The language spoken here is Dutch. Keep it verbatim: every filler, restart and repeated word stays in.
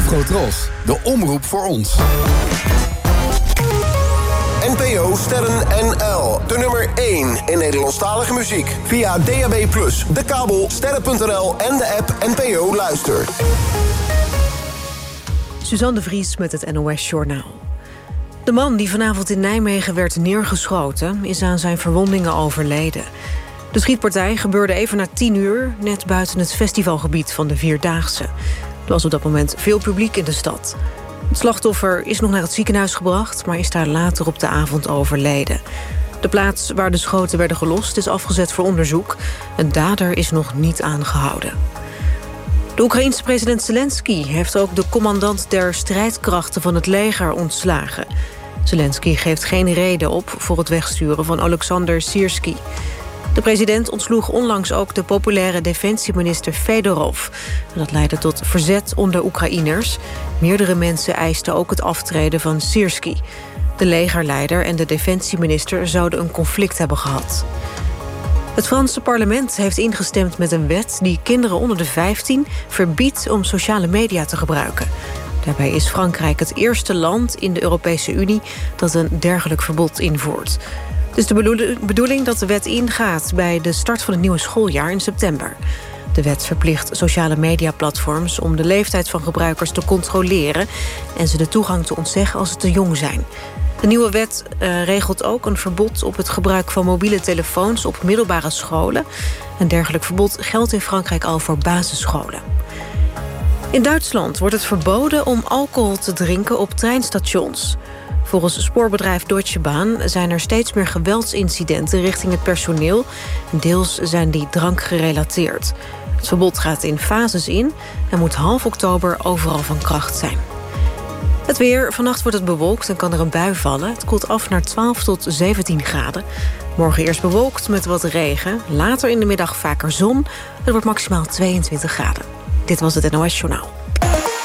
Afrotros, de omroep voor ons. N P O Sterren N L, de nummer één in Nederlandstalige muziek. Via D A B plus, de kabel, sterren punt n l en de app N P O Luister. Suzanne de Vries met het N O S-journaal. De man die vanavond in Nijmegen werd neergeschoten is aan zijn verwondingen overleden. De schietpartij gebeurde even na tien uur, net buiten het festivalgebied van de Vierdaagse. Er was op dat moment veel publiek in de stad. Het slachtoffer is nog naar het ziekenhuis gebracht, maar is daar later op de avond overleden. De plaats waar de schoten werden gelost is afgezet voor onderzoek. Een dader is nog niet aangehouden. De Oekraïense president Zelensky heeft ook de commandant der strijdkrachten van het leger ontslagen. Zelensky geeft geen reden op voor het wegsturen van Oleksandr Syrskyi. De president ontsloeg onlangs ook de populaire defensieminister Fedorov. En dat leidde tot verzet onder Oekraïners. Meerdere mensen eisten ook het aftreden van Syrskyi. De legerleider en de defensieminister zouden een conflict hebben gehad. Het Franse parlement heeft ingestemd met een wet die kinderen onder de vijftien verbiedt om sociale media te gebruiken. Daarbij is Frankrijk het eerste land in de Europese Unie dat een dergelijk verbod invoert. Het is de bedoeling dat de wet ingaat bij de start van het nieuwe schooljaar in september. De wet verplicht sociale mediaplatforms om de leeftijd van gebruikers te controleren en ze de toegang te ontzeggen als ze te jong zijn. De nieuwe wet uh, regelt ook een verbod op het gebruik van mobiele telefoons op middelbare scholen. Een dergelijk verbod geldt in Frankrijk al voor basisscholen. In Duitsland wordt het verboden om alcohol te drinken op treinstations. Volgens spoorbedrijf Deutsche Bahn zijn er steeds meer geweldsincidenten richting het personeel. Deels zijn die drankgerelateerd. Het verbod gaat in fases in en moet half oktober overal van kracht zijn. Het weer. Vannacht wordt het bewolkt en kan er een bui vallen. Het koelt af naar twaalf tot zeventien graden. Morgen eerst bewolkt met wat regen. Later in de middag vaker zon. Het wordt maximaal tweeëntwintig graden. Dit was het N O S Journaal.